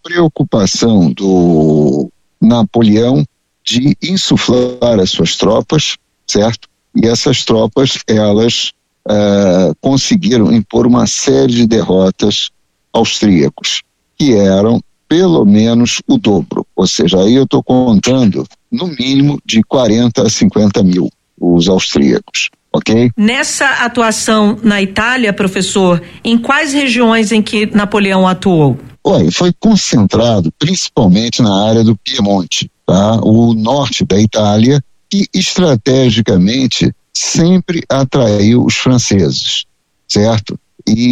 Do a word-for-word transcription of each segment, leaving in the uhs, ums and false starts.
preocupação do Napoleão de insuflar as suas tropas, certo? E essas tropas, elas uh, conseguiram impor uma série de derrotas austríacos, que eram pelo menos o dobro. Ou seja, aí eu estou contando no mínimo de quarenta a cinquenta mil os austríacos, ok? Nessa atuação na Itália, professor, em quais regiões em que Napoleão atuou? Olha, foi concentrado principalmente na área do Piemonte, tá? O norte da Itália, que estrategicamente sempre atraiu os franceses, certo?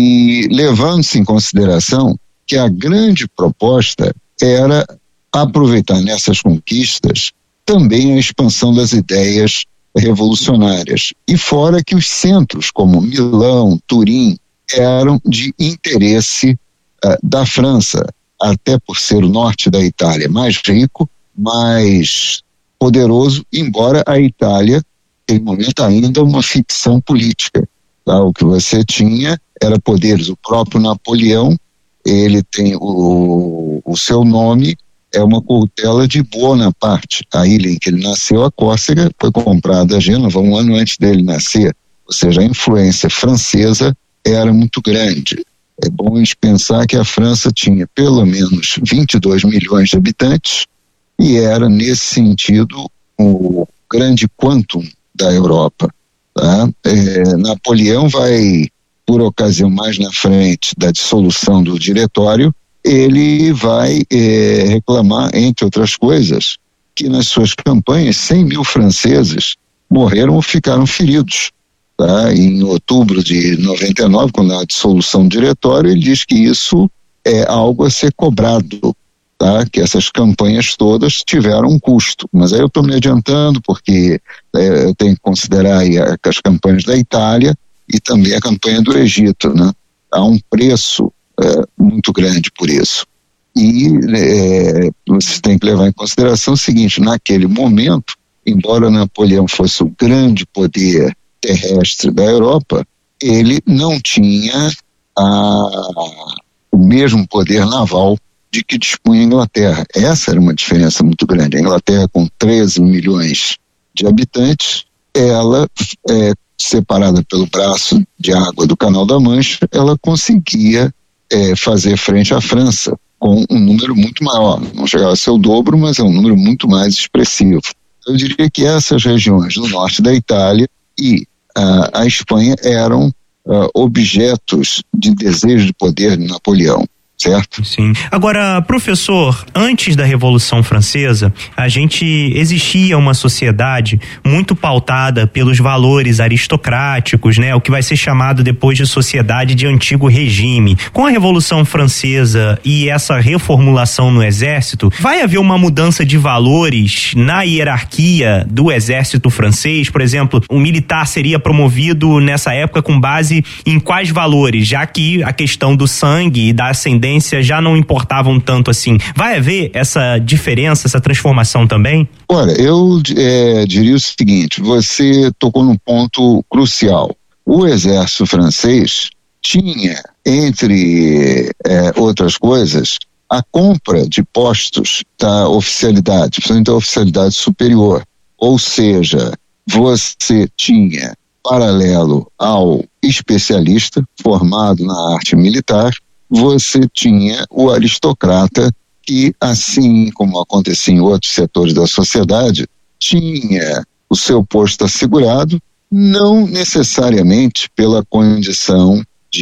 E levando-se em consideração que a grande proposta era aproveitar nessas conquistas também a expansão das ideias revolucionárias. E fora que os centros como Milão, Turim, eram de interesse uh, da França, até por ser o norte da Itália mais rico, mais poderoso, embora a Itália, em momento ainda, uma ficção política. Tá? O que você tinha era poderes. O próprio Napoleão, ele tem o, o seu nome, é uma cautela de Bonaparte. A ilha em que ele nasceu, a Córcega, foi comprada a Gênova um ano antes dele nascer. Ou seja, a influência francesa era muito grande. É bom a gente pensar que a França tinha pelo menos vinte e dois milhões de habitantes e era, nesse sentido, o grande quantum da Europa. Tá? É, Napoleão vai, por ocasião mais na frente da dissolução do diretório, ele vai é, reclamar, entre outras coisas, que nas suas campanhas cem mil franceses morreram ou ficaram feridos. Tá? Em outubro de noventa e nove, quando há a dissolução do diretório, ele diz que isso é algo a ser cobrado, tá? Que essas campanhas todas tiveram um custo. Mas aí eu estou me adiantando porque é, eu tenho que considerar aí a, as campanhas da Itália e também a campanha do Egito, né? Há um preço é, muito grande por isso. E é, você tem que levar em consideração o seguinte: naquele momento, embora Napoleão fosse o grande poder terrestre da Europa, ele não tinha a, o mesmo poder naval de que dispunha a Inglaterra. Essa era uma diferença muito grande. A Inglaterra, com treze milhões de habitantes, ela, é, separada pelo braço de água do Canal da Mancha, ela conseguia é, fazer frente à França com um número muito maior. Não chegava a ser o dobro, mas é um número muito mais expressivo. Eu diria que essas regiões do norte da Itália e uh, a Espanha eram uh, objetos de desejo de poder de Napoleão. Certo? Sim. Agora, professor, antes da Revolução Francesa, a gente existia uma sociedade muito pautada pelos valores aristocráticos, né? O que vai ser chamado depois de sociedade de antigo regime. Com a Revolução Francesa e essa reformulação no exército, vai haver uma mudança de valores na hierarquia do exército francês? Por exemplo, o militar seria promovido nessa época com base em quais valores? Já que a questão do sangue e da ascendência já não importavam tanto assim. Vai haver essa diferença, essa transformação também? Olha, eu é, diria o seguinte: você tocou num ponto crucial. O exército francês tinha, entre é, outras coisas, a compra de postos da oficialidade, principalmente da oficialidade superior. Ou seja, você tinha, paralelo ao especialista formado na arte militar, você tinha o aristocrata que, assim como acontecia em outros setores da sociedade, tinha o seu posto assegurado, não necessariamente pela condição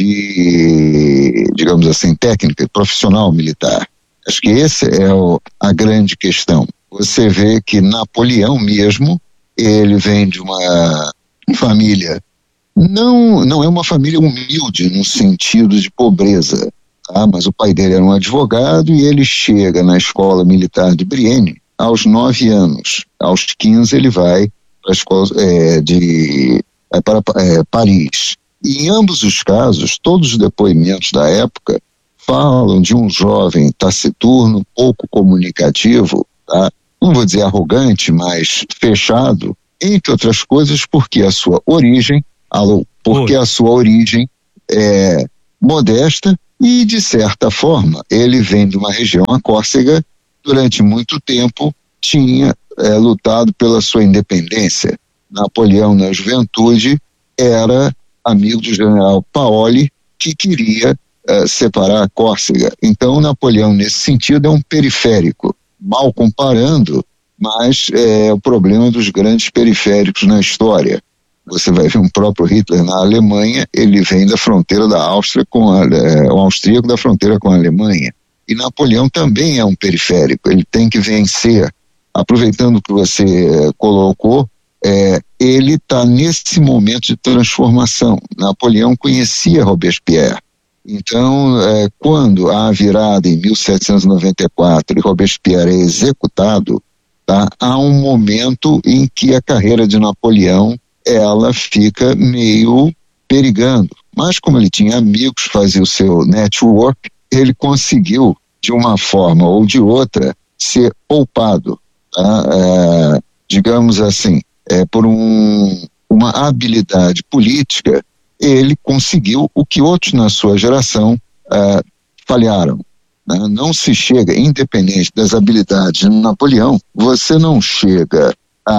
de, digamos assim, técnica e profissional militar. Acho que essa é o, a grande questão. Você vê que Napoleão mesmo, ele vem de uma família, não, não é uma família humilde no sentido de pobreza, tá? Mas o pai dele era um advogado e ele chega na escola militar de Brienne aos nove anos. Aos quinze ele vai para a escola é, de é, para é, Paris. E em ambos os casos, todos os depoimentos da época falam de um jovem taciturno, pouco comunicativo, tá? Não vou dizer arrogante, mas fechado, entre outras coisas porque a sua origem Alô, porque Oi. a sua origem é modesta E, de certa forma, ele vem de uma região, a Córcega, durante muito tempo tinha é, lutado pela sua independência. Napoleão, na juventude, era amigo do general Paoli, que queria é, separar a Córcega. Então, Napoleão, nesse sentido, é um periférico. Mal comparando, mas é o problema dos grandes periféricos na história. Você vai ver um próprio Hitler na Alemanha, ele vem da fronteira da Áustria com a, é, o austríaco da fronteira com a Alemanha. E Napoleão também é um periférico, ele tem que vencer. Aproveitando o que você é, colocou, é, ele está nesse momento de transformação. Napoleão conhecia Robespierre. Então, é, quando há a virada em mil setecentos e noventa e quatro e Robespierre é executado, tá, há um momento em que a carreira de Napoleão ela fica meio perigando. Mas como ele tinha amigos, fazia o seu network, ele conseguiu, de uma forma ou de outra, ser poupado, tá? É, digamos assim, é, por um, uma habilidade política, ele conseguiu o que outros na sua geração é, falharam. Né? Não se chega, independente das habilidades de Napoleão, você não chega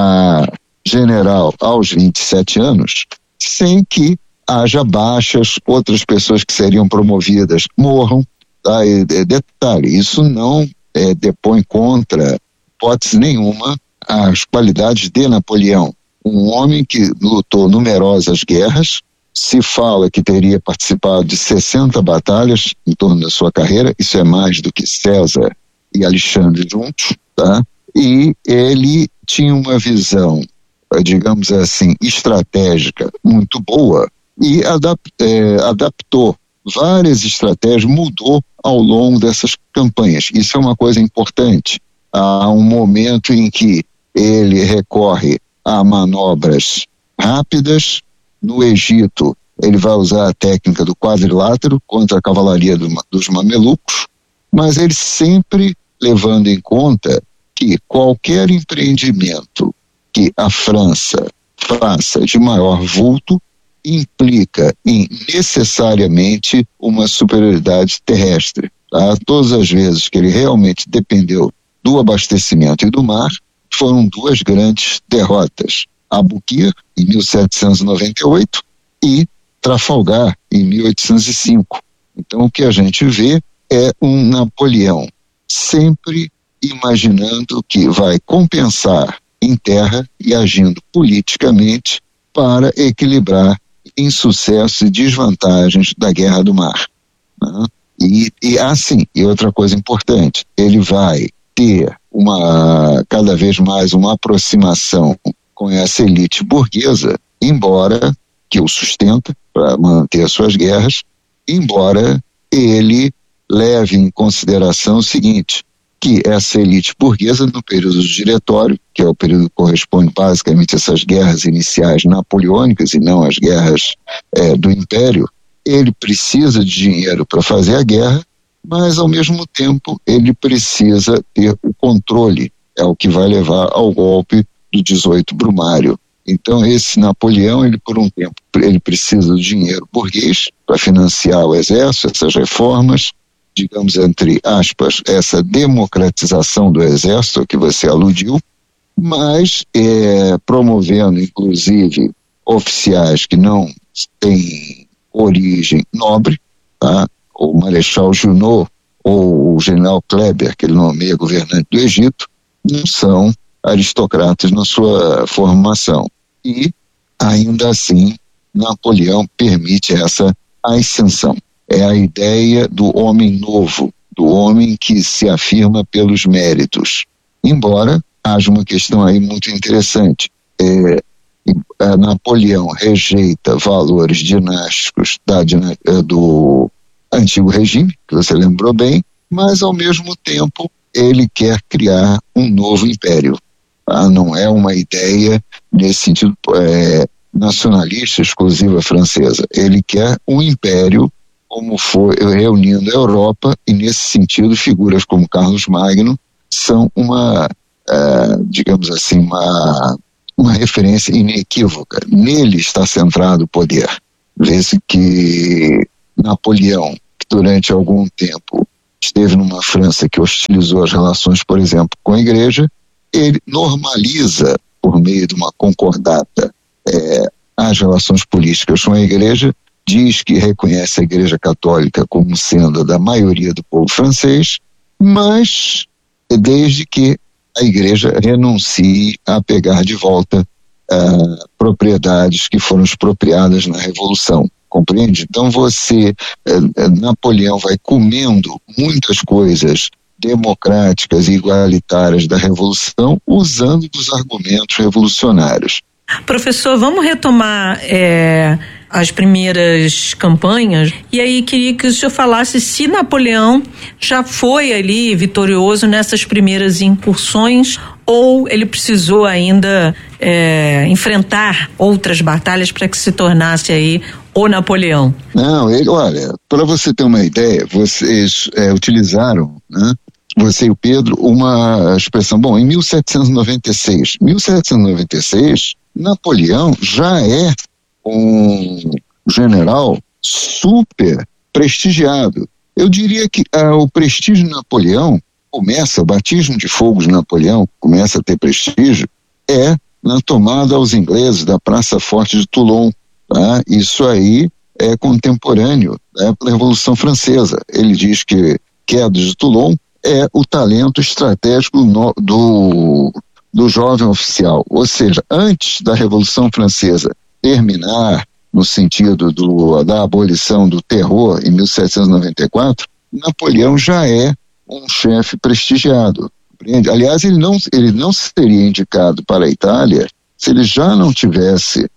a general aos vinte e sete anos sem que haja baixas, outras pessoas que seriam promovidas morram, tá? E, e, detalhe, isso não é, depõe contra hipótese nenhuma as qualidades de Napoleão, um homem que lutou numerosas guerras, se fala que teria participado de sessenta batalhas em torno da sua carreira, isso é mais do que César e Alexandre juntos, tá? E ele tinha uma visão, digamos assim, estratégica muito boa e adap, é, adaptou várias estratégias, mudou ao longo dessas campanhas. Isso é uma coisa importante. Há um momento em que ele recorre a manobras rápidas. No Egito, ele vai usar a técnica do quadrilátero contra a cavalaria do, dos mamelucos, mas ele sempre levando em conta que qualquer empreendimento que a França faça de maior vulto implica em necessariamente uma superioridade terrestre. Tá? Todas as vezes que ele realmente dependeu do abastecimento e do mar, foram duas grandes derrotas. Abukir, em mil setecentos e noventa e oito, e Trafalgar, em mil oitocentos e cinco. Então, o que a gente vê é um Napoleão sempre imaginando que vai compensar em terra e agindo politicamente para equilibrar insucessos e desvantagens da Guerra do Mar. Né? E, e assim, e outra coisa importante, ele vai ter uma, cada vez mais uma aproximação com essa elite burguesa, embora, que o sustenta para manter as suas guerras, embora ele leve em consideração o seguinte, que essa elite burguesa no período do diretório, que é o período que corresponde basicamente a essas guerras iniciais napoleônicas e não as guerras é, do Império, ele precisa de dinheiro para fazer a guerra, mas ao mesmo tempo ele precisa ter o controle, é o que vai levar ao golpe do dezoito Brumário. Então esse Napoleão, ele por um tempo, ele precisa do dinheiro burguês para financiar o exército, essas reformas, digamos entre aspas, essa democratização do exército que você aludiu, mas é, promovendo inclusive oficiais que não têm origem nobre, tá? O Marechal Junot ou o General Kleber, que ele nomeia governante do Egito, não são aristocratas na sua formação. E, ainda assim, Napoleão permite essa ascensão. É a ideia do homem novo, do homem que se afirma pelos méritos. Embora haja uma questão aí muito interessante. É, Napoleão rejeita valores dinásticos da, do antigo regime, que você lembrou bem, mas ao mesmo tempo ele quer criar um novo império. Ah, não é uma ideia nesse sentido é, nacionalista exclusiva francesa. Ele quer um império como foi reunindo a Europa, e nesse sentido figuras como Carlos Magno são uma, é, digamos assim, uma, uma referência inequívoca. Nele está centrado o poder. Vê-se que Napoleão, que durante algum tempo esteve numa França que hostilizou as relações, por exemplo, com a igreja, ele normaliza, por meio de uma concordata, é, as relações políticas com a igreja, diz que reconhece a Igreja Católica como sendo da maioria do povo francês, mas desde que a igreja renuncie a pegar de volta uh, propriedades que foram expropriadas na Revolução, compreende? Então você, uh, Napoleão vai comendo muitas coisas democráticas e igualitárias da Revolução usando dos argumentos revolucionários. Professor, vamos retomar é, as primeiras campanhas, e aí queria que o senhor falasse se Napoleão já foi ali vitorioso nessas primeiras incursões ou ele precisou ainda é, enfrentar outras batalhas para que se tornasse aí o Napoleão. Não, ele, olha, para você ter uma ideia, vocês é, utilizaram, né? Você e o Pedro, uma expressão, bom, em mil setecentos e noventa e seis, mil setecentos e noventa e seis, Napoleão já é um general super prestigiado. Eu diria que ah, o prestígio de Napoleão começa, o batismo de fogo de Napoleão começa a ter prestígio, é na tomada aos ingleses da Praça Forte de Toulon. Tá? Isso aí é contemporâneo da Revolução Francesa. Ele diz que queda de Toulon é o talento estratégico no, do, do jovem oficial. Ou seja, antes da Revolução Francesa terminar no sentido do, da abolição do terror em mil setecentos e noventa e quatro, Napoleão já é um chefe prestigiado. Compreende? Aliás, ele não, ele não seria indicado para a Itália se ele já não tivesse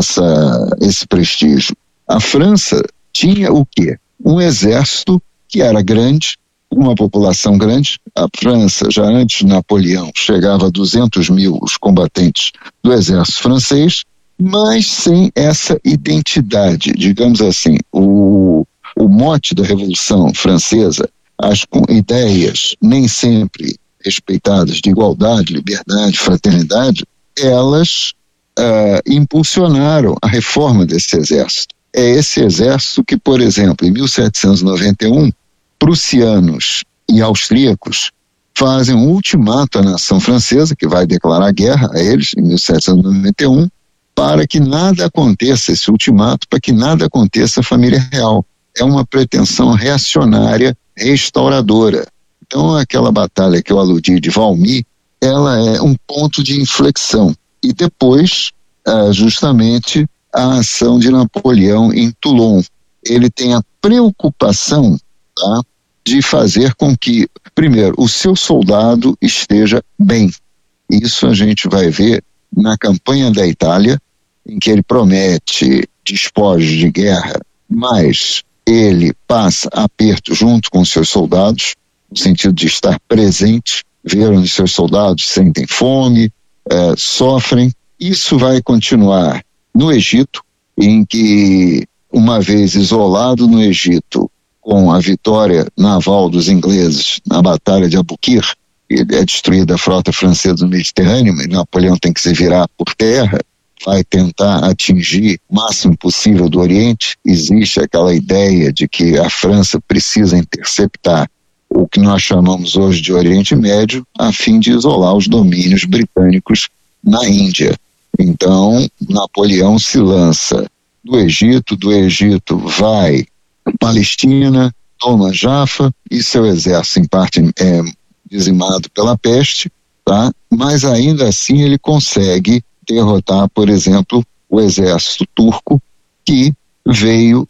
essa, esse prestígio. A França tinha o quê? Um exército que era grande, uma população grande. A França, já antes de Napoleão, chegava a duzentos mil os combatentes do exército francês, mas sem essa identidade, digamos assim, o, o mote da Revolução Francesa, as ideias nem sempre respeitadas de igualdade, liberdade, fraternidade, elas uh, impulsionaram a reforma desse exército. É esse exército que, por exemplo, em mil setecentos e noventa e um, prussianos e austríacos fazem um ultimato à nação francesa, que vai declarar guerra a eles em mil setecentos e noventa e um, para que nada aconteça, esse ultimato, para que nada aconteça à família real. É uma pretensão reacionária, restauradora. Então, aquela batalha que eu aludi de Valmy, ela é um ponto de inflexão. E depois, ah, justamente, a ação de Napoleão em Toulon. Ele tem a preocupação, tá, de fazer com que, primeiro, o seu soldado esteja bem. Isso a gente vai ver na campanha da Itália, em que ele promete despojos de guerra, mas ele passa aperto junto com seus soldados, no sentido de estar presente, ver onde seus soldados sentem fome, eh, sofrem. Isso vai continuar no Egito, em que, uma vez isolado no Egito, com a vitória naval dos ingleses na Batalha de Aboukir, é destruída a frota francesa no Mediterrâneo, mas Napoleão tem que se virar por terra, vai tentar atingir o máximo possível do Oriente. Existe aquela ideia de que a França precisa interceptar o que nós chamamos hoje de Oriente Médio, a fim de isolar os domínios britânicos na Índia. Então, Napoleão se lança do Egito, do Egito vai à Palestina, toma Jaffa e seu exército, em parte, é dizimado pela peste, tá? Mas ainda assim ele consegue derrotar, por exemplo, o exército turco, que veio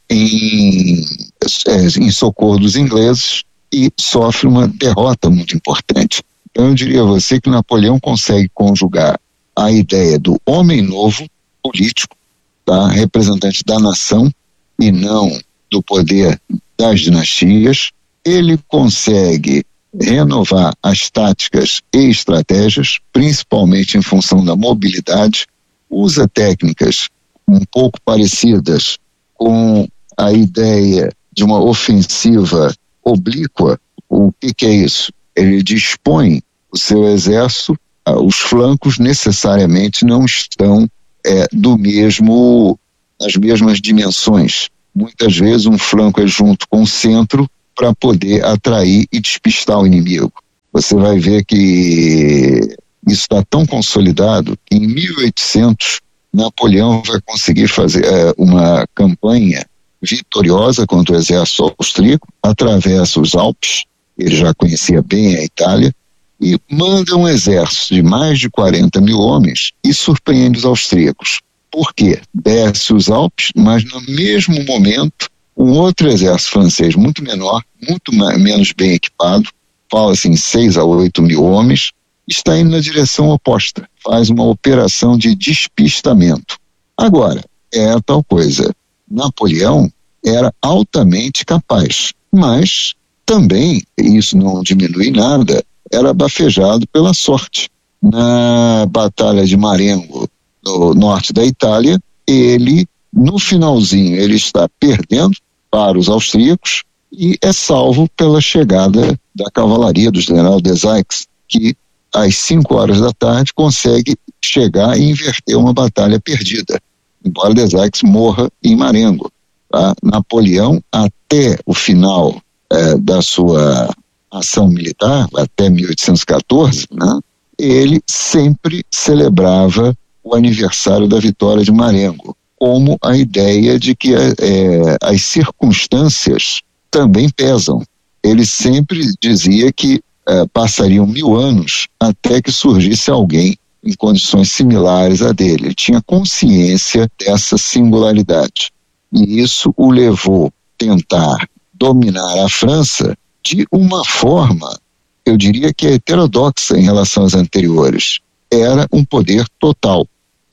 em, em socorro dos ingleses e sofre uma derrota muito importante. Então eu diria a você que Napoleão consegue conjugar a ideia do homem novo, político, tá? Representante da nação e não do poder das dinastias. Ele consegue renovar as táticas e estratégias, principalmente em função da mobilidade, usa técnicas um pouco parecidas com a ideia de uma ofensiva oblíqua. O que, que é isso? Ele dispõe o seu exército, os flancos necessariamente não estão é, do mesmo, nas mesmas dimensões. muitas vezes um flanco é junto com o centro para poder atrair e despistar o inimigo. Você vai ver que isso está tão consolidado que em mil e oitocentos Napoleão vai conseguir fazer é, uma campanha vitoriosa contra o exército austríaco, atravessa os Alpes, ele já conhecia bem a Itália, e manda um exército de mais de quarenta mil homens e surpreende os austríacos. Por quê? Desce os Alpes, mas no mesmo momento um outro exército francês muito menor, muito mais, menos bem equipado, fala-se em seis a oito mil homens, está indo na direção oposta, faz uma operação de despistamento. Agora, é a tal coisa, Napoleão era altamente capaz, mas também, isso não diminui nada, era bafejado pela sorte. Na Batalha de Marengo, no norte da Itália, ele, no finalzinho, ele está perdendo para os austríacos e é salvo pela chegada da cavalaria do general Desaix, que às cinco horas da tarde consegue chegar e inverter uma batalha perdida, embora Desaix morra em Marengo. Tá? Napoleão, até o final eh, da sua ação militar, até mil oitocentos e catorze, né, ele sempre celebrava o aniversário da vitória de Marengo, como a ideia de que eh, as circunstâncias também pesam. Ele sempre dizia que eh, passariam mil anos até que surgisse alguém em condições similares a dele. Ele tinha consciência dessa singularidade. E isso o levou a tentar dominar a França de uma forma, eu diria que é heterodoxa em relação às anteriores. Era um poder total.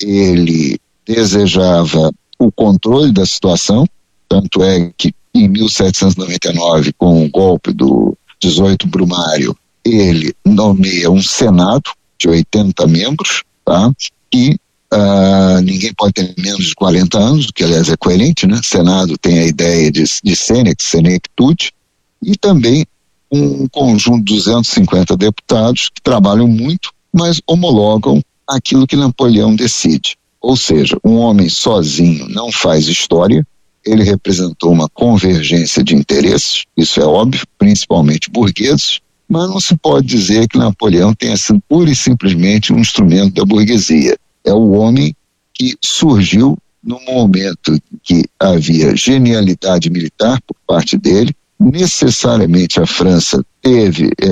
Ele desejava o controle da situação, tanto é que em mil setecentos e noventa e nove, com o golpe do dezoito Brumário, ele nomeia um Senado de oitenta membros, tá? E uh, ninguém pode ter menos de quarenta anos, o que aliás é coerente, né? Senado tem a ideia de, de senex, senectude, e também um conjunto de duzentos e cinquenta deputados que trabalham muito, mas homologam aquilo que Napoleão decide. Ou seja, um homem sozinho não faz história. Ele representou uma convergência de interesses, isso é óbvio, principalmente burgueses, mas não se pode dizer que Napoleão tenha sido pura e simplesmente um instrumento da burguesia. É o homem que surgiu no momento que havia genialidade militar por parte dele. Necessariamente a França teve é,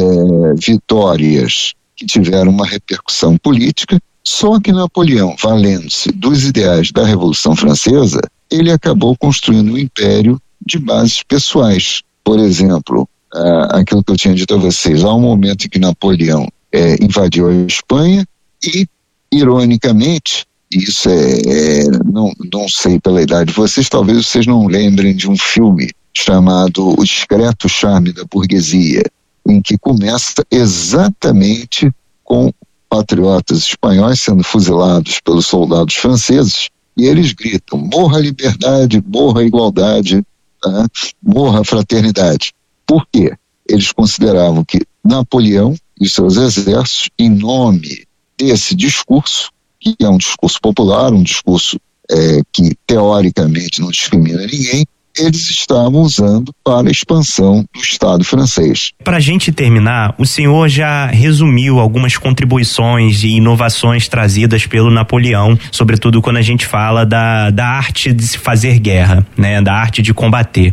vitórias que tiveram uma repercussão política, só que Napoleão, valendo-se dos ideais da Revolução Francesa, ele acabou construindo um império de bases pessoais. Por exemplo, ah, aquilo que eu tinha dito a vocês, há um momento em que Napoleão é, invadiu a Espanha e, ironicamente, isso é, é não, não sei pela idade de vocês, talvez vocês não lembrem de um filme chamado O Discreto Charme da Burguesia, em que começa exatamente com patriotas espanhóis sendo fuzilados pelos soldados franceses, e eles gritam: morra a liberdade, morra a igualdade, tá? Morra a fraternidade. Por quê? Eles consideravam que Napoleão e seus exércitos, em nome desse discurso, que é um discurso popular, um discurso é, que teoricamente não discrimina ninguém, eles estavam usando para a expansão do Estado francês. Para a gente terminar, o senhor já resumiu algumas contribuições e inovações trazidas pelo Napoleão, sobretudo quando a gente fala da, da arte de se fazer guerra, né, da arte de combater.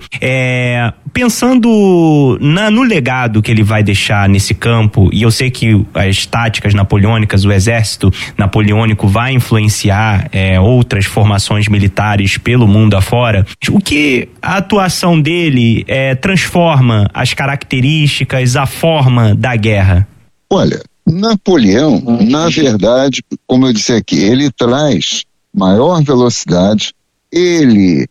É, pensando na, no legado que ele vai deixar nesse campo, e eu sei que as táticas napoleônicas, o exército napoleônico vai influenciar é, outras formações militares pelo mundo afora, o que a atuação dele é, transforma as características, a forma da guerra? Olha, Napoleão, na verdade, como eu disse aqui, ele traz maior velocidade, ele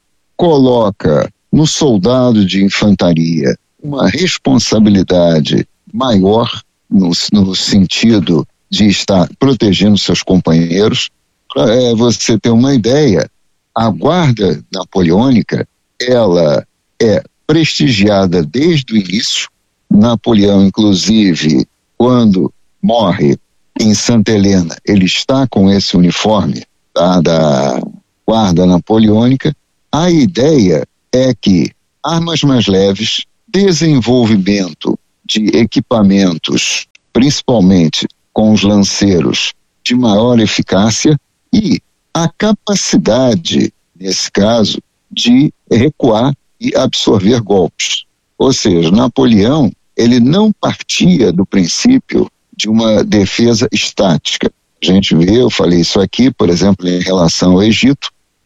coloca no soldado de infantaria uma responsabilidade maior no, no sentido de estar protegendo seus companheiros. Para é, você ter uma ideia, a guarda napoleônica, ela é prestigiada desde o início. Napoleão, inclusive, quando morre em Santa Helena, ele está com esse uniforme, tá, da guarda napoleônica. A ideia é que armas mais leves, desenvolvimento de equipamentos, principalmente com os lanceiros, de maior eficácia e a capacidade, nesse caso, de recuar e absorver golpes. Ou seja, Napoleão, ele não partia do princípio de uma defesa estática. A gente vê, eu falei isso aqui, por exemplo, em relação ao Egito,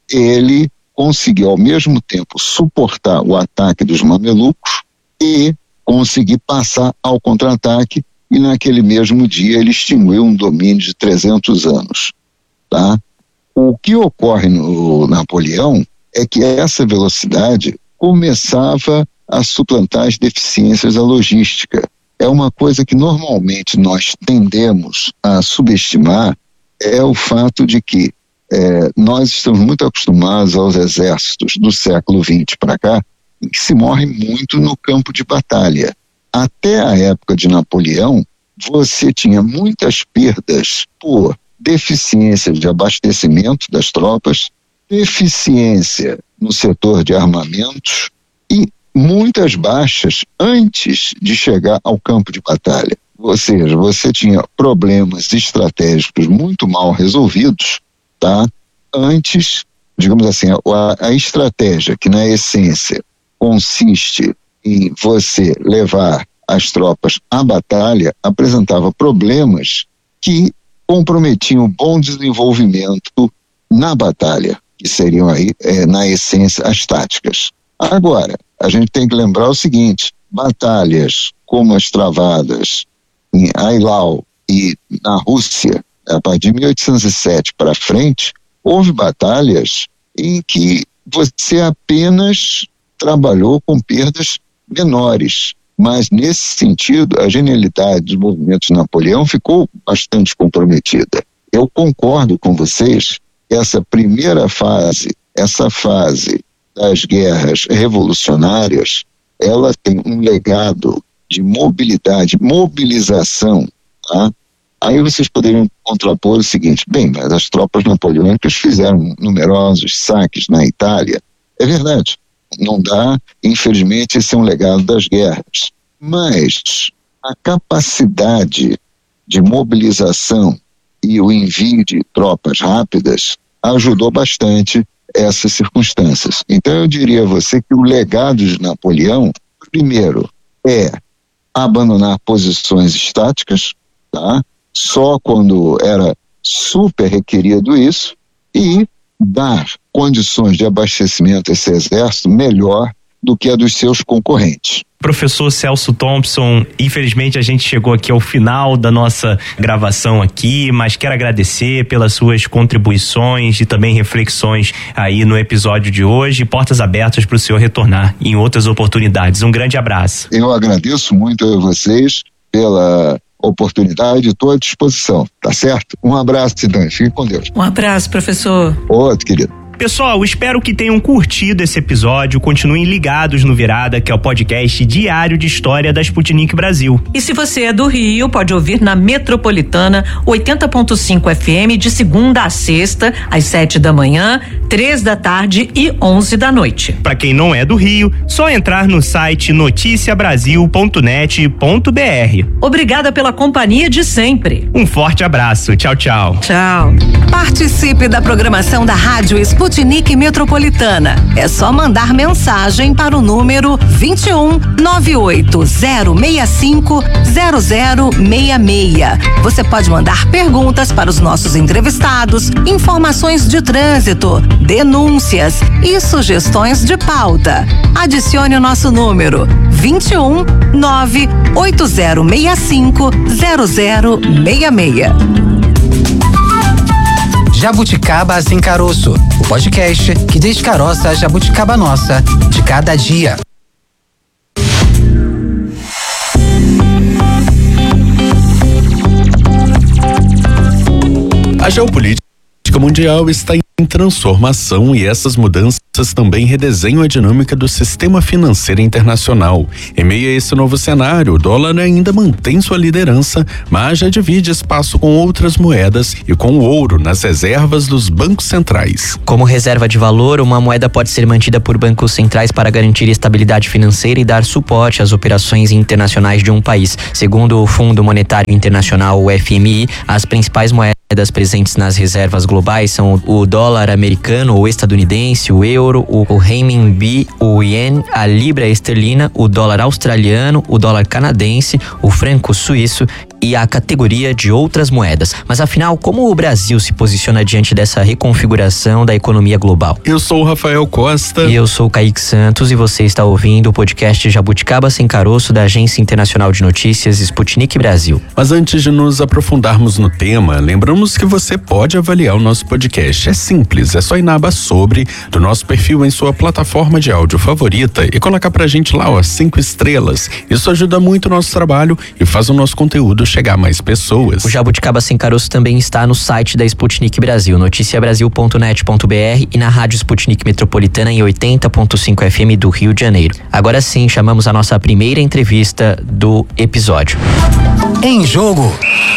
ele conseguiu ao mesmo tempo suportar o ataque dos mamelucos e conseguir passar ao contra-ataque, e naquele mesmo dia ele extinguiu um domínio de trezentos anos. Tá? O que ocorre no Napoleão é que essa velocidade começava a suplantar as deficiências da logística. É uma coisa que normalmente nós tendemos a subestimar, é o fato de que é, nós estamos muito acostumados aos exércitos do século vinte para cá, em que se morre muito no campo de batalha. Até a época de Napoleão, você tinha muitas perdas por deficiência de abastecimento das tropas, deficiência no setor de armamentos e muitas baixas antes de chegar ao campo de batalha. Ou seja, você tinha problemas estratégicos muito mal resolvidos, tá? Antes, digamos assim, a, a estratégia, que na essência consiste em você levar as tropas à batalha, apresentava problemas que comprometiam o bom desenvolvimento na batalha, que seriam aí, é, na essência, as táticas. Agora, a gente tem que lembrar o seguinte: batalhas como as travadas em Eylau e na Rússia, a partir de mil oitocentos e sete para frente, houve batalhas em que você apenas trabalhou com perdas menores, mas nesse sentido a genialidade dos movimentos de Napoleão ficou bastante comprometida. Eu concordo com vocês que essa primeira fase, essa fase das guerras revolucionárias, ela tem um legado de mobilidade, mobilização, tá? Aí vocês poderiam contrapor o seguinte: bem, mas as tropas napoleônicas fizeram numerosos saques na Itália. É verdade, não dá, infelizmente, esse é um legado das guerras. Mas a capacidade de mobilização e o envio de tropas rápidas ajudou bastante essas circunstâncias. Então eu diria a você que o legado de Napoleão, primeiro, é abandonar posições estáticas, tá? Só quando era super requerido isso, e dar condições de abastecimento a esse exército melhor do que a dos seus concorrentes. Professor Celso Thompson, infelizmente a gente chegou aqui ao final da nossa gravação aqui, mas quero agradecer pelas suas contribuições e também reflexões aí no episódio de hoje. Portas abertas para o senhor retornar em outras oportunidades. Um grande abraço. Eu agradeço muito a vocês pela oportunidade, estou à disposição, tá certo? Um abraço, Cidane, fique com Deus. Um abraço, professor. Outro, querido. Pessoal, espero que tenham curtido esse episódio. Continuem ligados no Virada, que é o podcast diário de história da Sputnik Brasil. E se você é do Rio, pode ouvir na Metropolitana oitenta ponto cinco F M de segunda a sexta, às sete da manhã, três da tarde e onze da noite. Para quem não é do Rio, só entrar no site noticia brasil ponto net ponto b r. Obrigada pela companhia de sempre. Um forte abraço. Tchau, tchau. Tchau. Participe da programação da Rádio Sputnik Metropolitana. É só mandar mensagem para o número vinte e um, nove oito zero seis cinco, zero zero seis seis. Você pode mandar perguntas para os nossos entrevistados, informações de trânsito, denúncias e sugestões de pauta. Adicione o nosso número vinte e um, nove oito zero seis cinco, zero zero seis seis. Jabuticaba Sem Caroço, o podcast que descaroça a jabuticaba nossa de cada dia. A geopolítica mundial está em em transformação e essas mudanças também redesenham a dinâmica do sistema financeiro internacional. Em meio a esse novo cenário, o dólar ainda mantém sua liderança, mas já divide espaço com outras moedas e com o ouro nas reservas dos bancos centrais. Como reserva de valor, uma moeda pode ser mantida por bancos centrais para garantir estabilidade financeira e dar suporte às operações internacionais de um país. Segundo o Fundo Monetário Internacional, o F M I, as principais moedas presentes nas reservas globais são o dólar americano, o estadunidense, o euro, o renminbi, o ien, a libra esterlina, o dólar australiano, o dólar canadense, o franco suíço e a categoria de outras moedas. Mas afinal, como o Brasil se posiciona diante dessa reconfiguração da economia global? Eu sou o Rafael Costa. E eu sou o Kaique Santos e você está ouvindo o podcast Jabuticaba Sem Caroço da Agência Internacional de Notícias Sputnik Brasil. Mas antes de nos aprofundarmos no tema, lembramos que você pode avaliar o nosso podcast. É simples, é só ir na aba Sobre do nosso perfil em sua plataforma de áudio favorita e colocar pra gente lá, ó, cinco estrelas. Isso ajuda muito o nosso trabalho e faz o nosso conteúdo chegar a mais pessoas. O Jabuticaba Sem Caroço também está no site da Sputnik Brasil, noticia brasil ponto net ponto b r e na rádio Sputnik Metropolitana em oitenta ponto cinco F M do Rio de Janeiro. Agora sim, chamamos a nossa primeira entrevista do episódio. Em Jogo.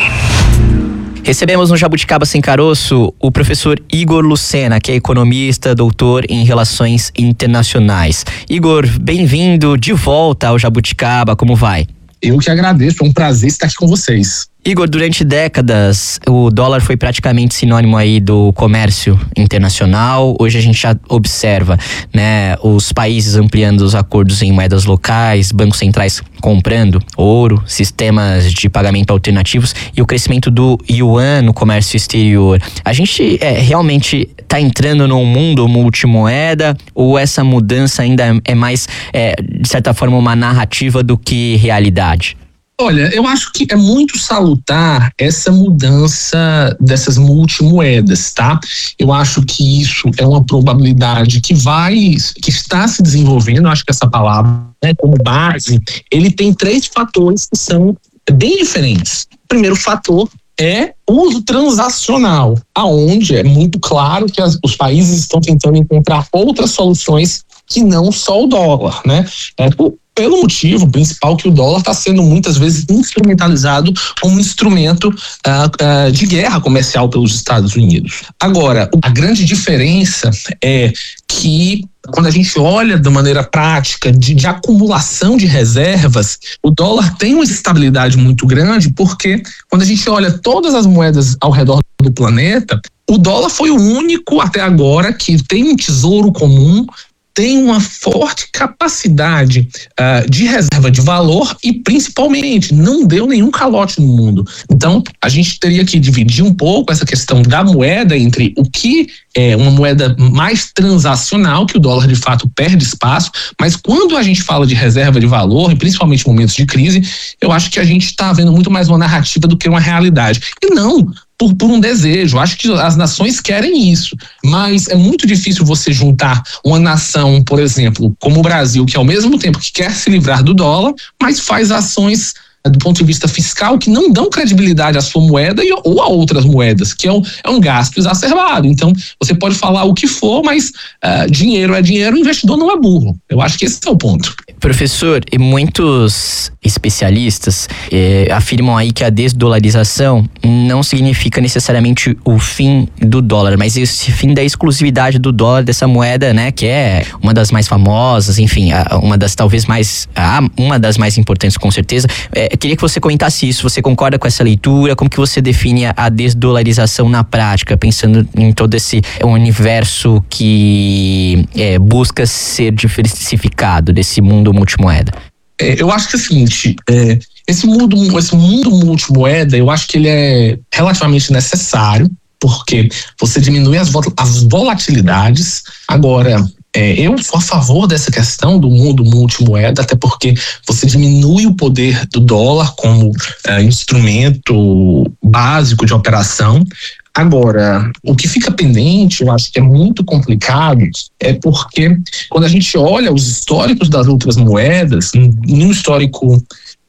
Recebemos no Jabuticaba Sem Caroço o professor Igor Lucena, que é economista, doutor em Relações Internacionais. Igor, bem-vindo de volta ao Jabuticaba, como vai? Eu que agradeço, é um prazer estar aqui com vocês. Igor, durante décadas o dólar foi praticamente sinônimo aí do comércio internacional. Hoje a gente já observa, né, os países ampliando os acordos em moedas locais, bancos centrais comprando ouro, sistemas de pagamento alternativos e o crescimento do yuan no comércio exterior. A gente é, realmente está entrando num mundo multimoeda ou essa mudança ainda é mais, é, de certa forma, uma narrativa do que realidade? Olha, eu acho que é muito salutar essa mudança dessas multimoedas, tá? Eu acho que isso é uma probabilidade que vai, que está se desenvolvendo. Eu acho que essa palavra, né, como base, ele tem três fatores que são bem diferentes. O primeiro fator é o uso transacional, aonde é muito claro que as, os países estão tentando encontrar outras soluções que não só o dólar, né? É, o, pelo motivo principal que o dólar está sendo muitas vezes instrumentalizado como um instrumento uh, uh, de guerra comercial pelos Estados Unidos. Agora, a grande diferença é que quando a gente olha de maneira prática de, de acumulação de reservas, o dólar tem uma estabilidade muito grande, porque quando a gente olha todas as moedas ao redor do planeta, o dólar foi o único até agora que tem um tesouro comum, tem uma forte capacidade uh, de reserva de valor e, principalmente, não deu nenhum calote no mundo. Então, a gente teria que dividir um pouco essa questão da moeda entre o que é uma moeda mais transacional, que o dólar, de fato, perde espaço, mas quando a gente fala de reserva de valor, e principalmente em momentos de crise, eu acho que a gente está vendo muito mais uma narrativa do que uma realidade. E não Por, por um desejo. Acho que as nações querem isso, mas é muito difícil você juntar uma nação, por exemplo, como o Brasil, que ao mesmo tempo que quer se livrar do dólar, mas faz ações do ponto de vista fiscal que não dão credibilidade à sua moeda e, ou a outras moedas, que é um, é um gasto exacerbado. Então, você pode falar o que for, mas uh, dinheiro é dinheiro, o investidor não é burro. Eu acho que esse é o ponto. Professor, e muitos especialistas eh, afirmam aí que a desdolarização não significa necessariamente o fim do dólar, mas esse fim da exclusividade do dólar, dessa moeda, né, que é uma das mais famosas, enfim, uma das talvez mais, uma das mais importantes com certeza. Eh, queria que você comentasse isso, você concorda com essa leitura? Como que você define a desdolarização na prática, pensando em todo esse universo que eh, busca ser diversificado desse mundo multimoeda? É, eu acho que é o seguinte, é, esse, mundo, esse mundo multimoeda, eu acho que ele é relativamente necessário, porque você diminui as, as volatilidades. Agora, é, eu sou a favor dessa questão do mundo multimoeda, até porque você diminui o poder do dólar como é, instrumento básico de operação. Agora, o que fica pendente, eu acho que é muito complicado, é porque quando a gente olha os históricos das outras moedas, em um histórico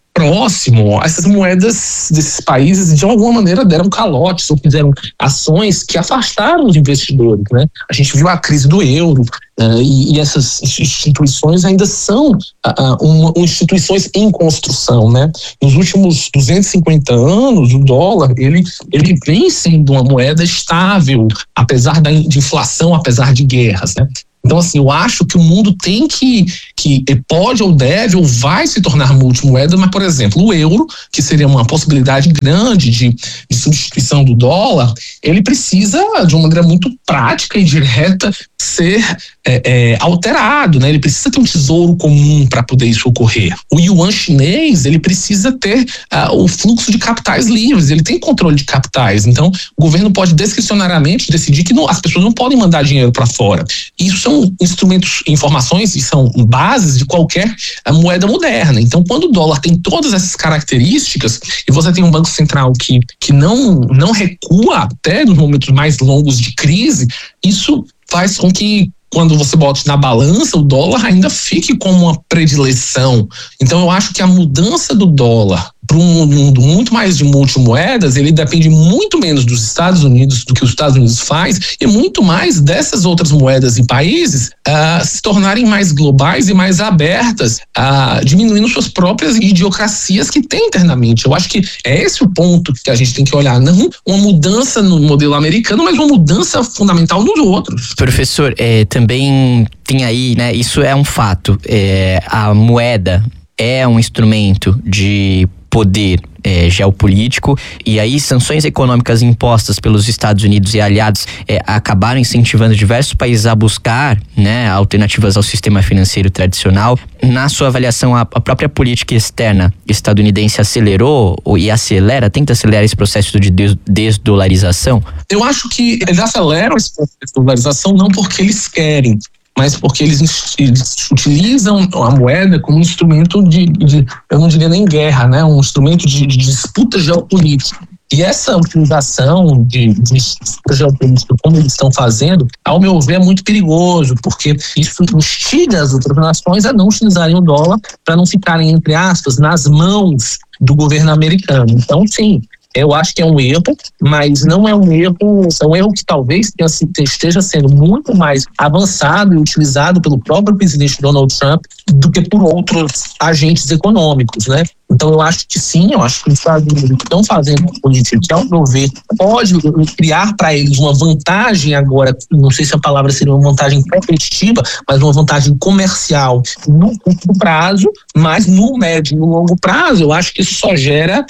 próximo, essas moedas desses países de alguma maneira deram calotes ou fizeram ações que afastaram os investidores, né? A gente viu a crise do euro uh, e, e essas instituições ainda são uh, uma, uma instituições em construção, né? Nos últimos duzentos e cinquenta anos, o dólar ele, ele vem sendo uma moeda estável, apesar da de inflação, apesar de guerras, né? Então, assim, eu acho que o mundo tem que, que pode ou deve ou vai se tornar multimoeda, mas, por exemplo, o euro, que seria uma possibilidade grande de, de substituição do dólar, ele precisa, de uma maneira muito prática e direta, ser é, é, alterado, né? Ele precisa ter um tesouro comum para poder isso ocorrer. O yuan chinês, ele precisa ter uh, o fluxo de capitais livres, ele tem controle de capitais, então o governo pode discricionariamente decidir que não, as pessoas não podem mandar dinheiro para fora. Isso são instrumentos, informações e são bases de qualquer uh, moeda moderna. Então, quando o dólar tem todas essas características e você tem um banco central que, que não, não recua até nos momentos mais longos de crise, isso faz com que, quando você bota na balança, o dólar ainda fique como uma predileção. Então, eu acho que a mudança do dólar para um mundo muito mais de multimoedas, ele depende muito menos dos Estados Unidos do que os Estados Unidos faz e muito mais dessas outras moedas e países uh, se tornarem mais globais e mais abertas, uh, diminuindo suas próprias idiosincrasias que tem internamente. Eu acho que é esse o ponto que a gente tem que olhar, não uma mudança no modelo americano, mas uma mudança fundamental nos outros. Professor, é, também tem aí, né, isso é um fato, é, a moeda é um instrumento de poder é, geopolítico, e aí sanções econômicas impostas pelos Estados Unidos e aliados é, acabaram incentivando diversos países a buscar, né, alternativas ao sistema financeiro tradicional. Na sua avaliação, a, a própria política externa estadunidense acelerou ou, e acelera, tenta acelerar esse processo de des- desdolarização? Eu acho que eles aceleram esse processo de desdolarização não porque eles querem, mas porque eles, eles utilizam a moeda como um instrumento de, de, eu não diria nem guerra, né? Um instrumento de, de disputa geopolítica. E essa utilização de, de disputa geopolítica, como eles estão fazendo, ao meu ver, é muito perigoso, porque isso instiga as outras nações a não utilizarem o dólar para não ficarem, entre aspas, nas mãos do governo americano. Então, sim, eu acho que é um erro, mas não é um erro, é um erro que talvez tenha, esteja sendo muito mais avançado e utilizado pelo próprio presidente Donald Trump do que por outros agentes econômicos, né? Então eu acho que sim, eu acho que os Estados Unidos estão fazendo uma política que, ao meu ver, pode criar para eles uma vantagem agora, não sei se a palavra seria uma vantagem competitiva, mas uma vantagem comercial no curto prazo, mas no médio e no longo prazo eu acho que isso só gera